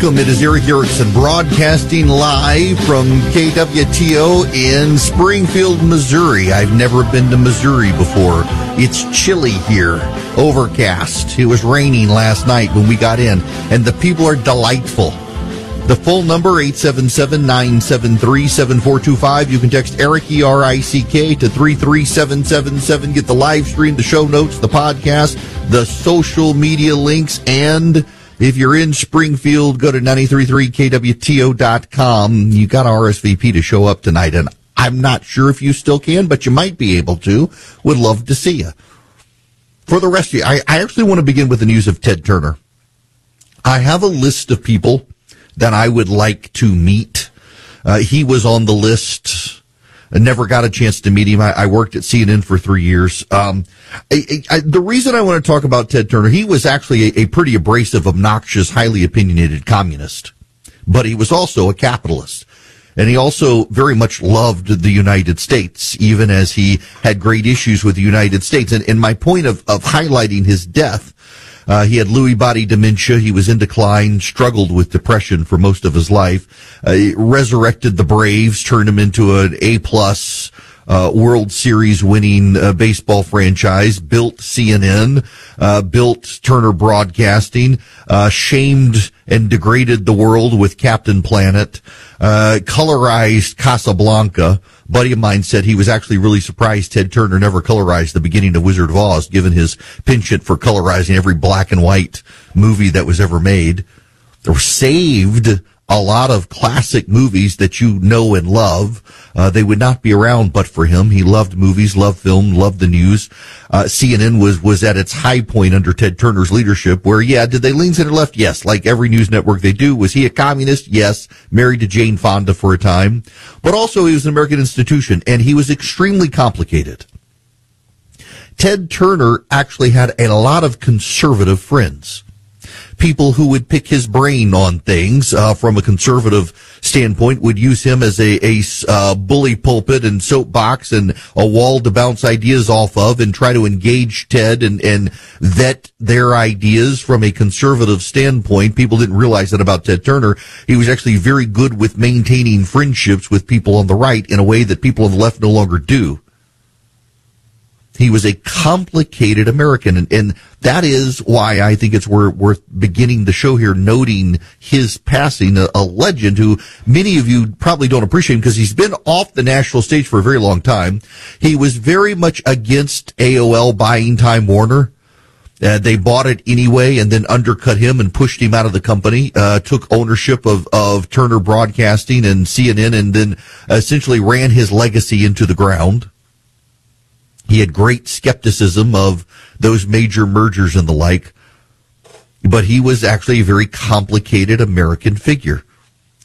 It is Eric Erickson broadcasting live from KWTO in Springfield, Missouri. I've never been to Missouri before. It's chilly here, overcast. It was raining last night when we got in, and the people are delightful. The full number, 877-973-7425. You can text Eric, E-R-I-C-K, to 33777. Get the live stream, the show notes, the podcast, the social media links, and if you're in Springfield, go to 933kwto.com. You got RSVP to show up tonight, and I'm not sure if you still can, but you might be able to. Would love to see you. For the rest of you, I actually want to begin with the news of Ted Turner. I have a list of people that I would like to meet. He was on the list. I never got a chance to meet him. I worked at CNN for 3 years. The reason I want to talk about Ted Turner, he was actually a pretty abrasive, obnoxious, highly opinionated communist, but he was also a capitalist. And he also very much loved the United States, even as he had great issues with the United States. And my point of highlighting his death, he had Lewy body dementia. He was in decline, struggled with depression for most of his life. Resurrected the Braves, turned him into an A-plus World Series winning baseball franchise, built CNN, built Turner Broadcasting, shamed and degraded the world with Captain Planet, colorized Casablanca. A buddy of mine said he was actually really surprised Ted Turner never colorized the beginning of Wizard of Oz, given his penchant for colorizing every black and white movie that was ever made. Or saved a lot of classic movies that you know and love. They would not be around but for him. He loved movies, loved film, loved the news. CNN was at its high point under Ted Turner's leadership, where, did they lean center left? Yes. Like every news network they do. Was he a communist? Yes. Married to Jane Fonda for a time. But also he was an American institution, and he was extremely complicated. Ted Turner actually had a lot of conservative friends. People who would pick his brain on things from a conservative standpoint, would use him as a bully pulpit and soapbox and a wall to bounce ideas off of, and try to engage Ted and vet their ideas from a conservative standpoint. People didn't realize that about Ted Turner. He was actually very good with maintaining friendships with people on the right in a way that people on the left no longer do. He was a complicated American, and that is why I think it's worth beginning the show here noting his passing, a legend who many of you probably don't appreciate because he's been off the national stage for a very long time. He was very much against AOL buying Time Warner. They bought it anyway and then undercut him and pushed him out of the company, took ownership of Turner Broadcasting and CNN, and then essentially ran his legacy into the ground. He had great skepticism of those major mergers and the like, but he was actually a very complicated American figure.